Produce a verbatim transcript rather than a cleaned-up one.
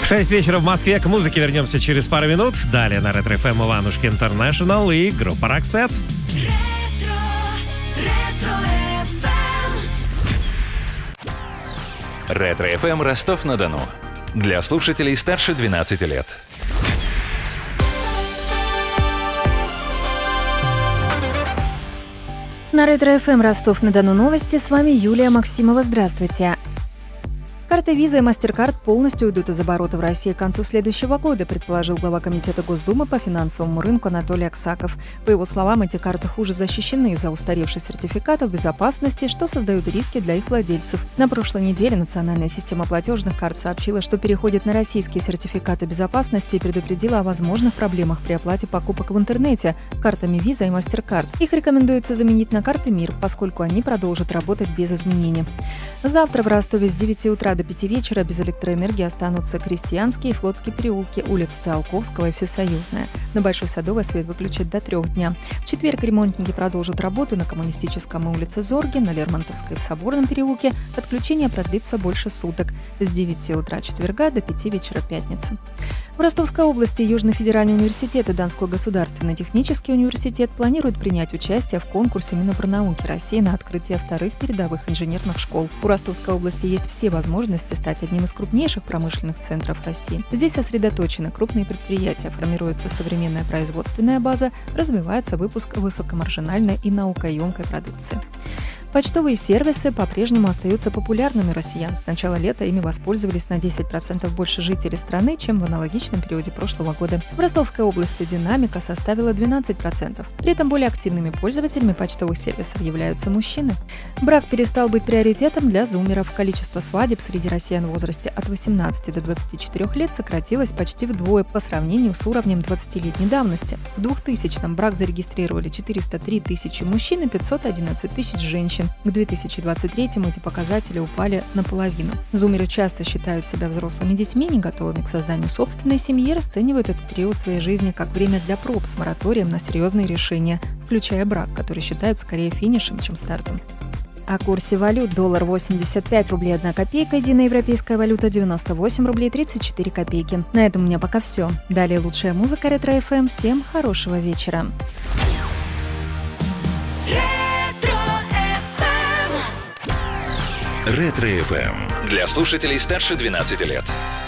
шесть вечера в Москве. К музыке вернемся через пару минут. Далее на Ретро эф эм Иванушки Интернешнл и группа Roxette. Ретро, ретро эф эм. Ретро эф эм Ростов-на-Дону. Для слушателей старше двенадцати лет. На Ретро эф эм Ростов-на-Дону новости. С вами Юлия Максимова. Здравствуйте. Карты Visa и MasterCard полностью уйдут из оборота в России к концу следующего года, предположил глава Комитета Госдумы по финансовому рынку Анатолий Аксаков. По его словам, эти карты хуже защищены из-за устаревших сертификатов безопасности, что создает риски для их владельцев. На прошлой неделе Национальная система платежных карт сообщила, что переходит на российские сертификаты безопасности и предупредила о возможных проблемах при оплате покупок в интернете картами Visa и MasterCard. Их рекомендуется заменить на карты МИР, поскольку они продолжат работать без изменений. Завтра в Ростове с девяти утра до пяти вечера без электроэнергии останутся Крестьянские и Флотские переулки, улица Циолковского и Всесоюзная. На Большой Садовой свет выключат до трех дня. В четверг ремонтники продолжат работу на Коммунистическом и улице Зорге, на Лермонтовской и в Соборном переулке. Отключение продлится больше суток с девяти утра четверга до пяти вечера пятницы. В Ростовской области Южный федеральный университет и Донской государственный технический университет планируют принять участие в конкурсе Миноборнауки России на открытие вторых передовых инженерных школ. У Ростовской области есть все возможности стать одним из крупнейших промышленных центров России. Здесь сосредоточены крупные предприятия, формируется современная производственная база, развивается выпуск высокомаржинальной и наукоемкой продукции. Почтовые сервисы по-прежнему остаются популярными у россиян. С начала лета ими воспользовались на десять процентов больше жителей страны, чем в аналогичном периоде прошлого года. В Ростовской области динамика составила двенадцать процентов. При этом более активными пользователями почтовых сервисов являются мужчины. Брак перестал быть приоритетом для зумеров. Количество свадеб среди россиян в возрасте от восемнадцати до двадцати четырёх лет сократилось почти вдвое по сравнению с уровнем двадцатилетней давности. В двухтысячном брак зарегистрировали четыреста три тысячи мужчин и пятьсот одиннадцать тысяч женщин. К две тысячи двадцать третьему эти показатели упали наполовину. Зумеры часто считают себя взрослыми детьми, не готовыми к созданию собственной семьи, расценивают этот период своей жизни как время для проб с мораторием на серьезные решения, включая брак, который считают скорее финишем, чем стартом. О курсе валют: доллар восемьдесят пять рублей одна копейка, единая европейская валюта девяносто восемь рублей тридцать четыре копейки. На этом у меня пока все. Далее лучшая музыка Ретро эф эм. Всем хорошего вечера. Ретро эф эм. Для слушателей старше двенадцати лет.